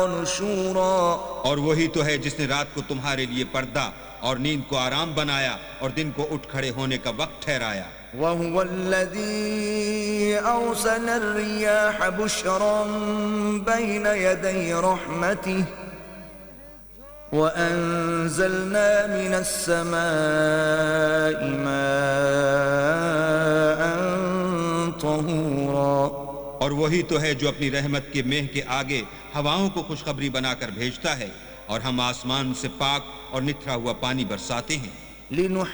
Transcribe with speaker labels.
Speaker 1: नुशूरा।
Speaker 2: और वही तो है जिसने रात को तुम्हारे लिए पर्दा और नींद को आराम बनाया और दिन को उठ खड़े होने का वक्त ठहराया।
Speaker 1: वहुवल्लज़ी अरसला अर्रियाह बुशरन बैन यदै रहमतिह वअंज़लना मिनस समाई माअन तहूरा।
Speaker 2: और वही तो है जो अपनी रहमत के मेह के आगे हवाओं को खुशखबरी बनाकर भेजता है और हम आसमान से पाक और निथरा हुआ पानी बरसाते हैं।